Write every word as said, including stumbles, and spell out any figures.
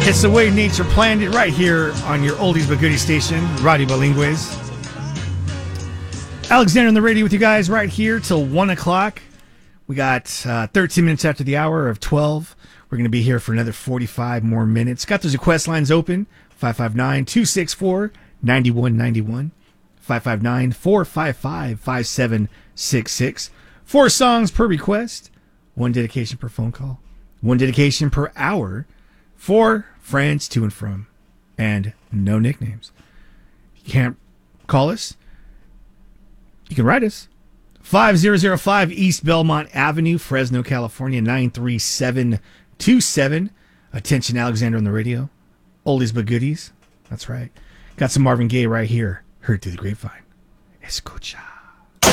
It's the way nature planned it right here on your oldies but goodies station, Radio Bilingues. Alexander on the radio with you guys right here till one o'clock. We got uh, thirteen minutes after the hour of twelve. We're going to be here for another forty-five more minutes. Got those request lines open. five five nine, two six four, nine one nine one. five five nine, four five five, five seven six six. Four songs per request. One dedication per phone call. One dedication per hour. For friends to and from. And no nicknames. You can't call us. You can write us. five thousand five East Belmont Avenue, Fresno, California, nine three seven two seven. Attention, Alexander on the radio. Oldies but goodies. That's right. Got some Marvin Gaye right here. Heard through the grapevine. Escucha.